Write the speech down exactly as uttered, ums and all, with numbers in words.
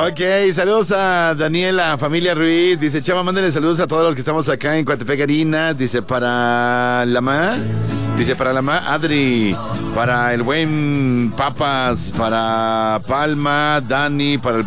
Ok, saludos a Daniela, familia Ruiz. Dice, Chava, mándale saludos a todos los que estamos acá en Coatepec Arena. Dice, para la ma. Dice, para la ma, Adri. Para el buen Papas. Para Palma, Dani. Para el